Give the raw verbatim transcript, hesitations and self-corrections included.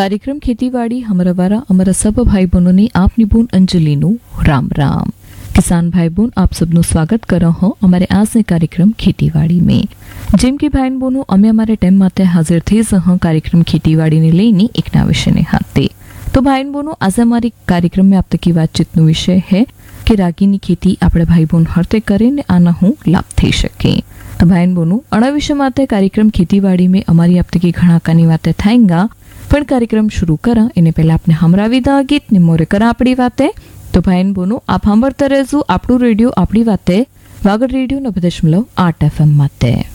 कार्यक्रम खेतीवाड़ी हमारा वारा हमारा सब भाई बहनों ने आपनी बून अंजलि नु राम राम। किसान भाई बहन आप सबનું સ્વાગત કરો હો અમારે આજના કાર્યક્રમ ખેતીવાડી में। જેમ કે ભાઈ બહેનો અમે અમારે ટાઈમ માટે હાજર થઈ જહ કાર્યક્રમ ખેતીવાડીને લઈને એક ના વિષયને હાથે। તો ભાઈ બહેનો આજે અમારી કાર્યक्रम में आप तक की बातचीतનો विषय है कि रागीनी खेती આપણે ભાઈ બહેન હરતે કરીને આના હું લાભ થઈ શકે। તો ભાઈ બહેનો આના વિષય માટે કાર્યक्रम ખેતીવાડી में અમારી आप तक की घणा कानी बातें थाएंगा। પણ કાર્યક્રમ શરૂ કરા એને પહેલા આપણે હમરાવી દા ગીત ને મોરે કરા આપણી વાતે। તો ભાઈ બહેનો આપ સાંભળતા રહેજો આપણું રેડિયો આપણી વાતે વાગડ રેડિયો નવ દશમલવ આઠ એફએમ માટે।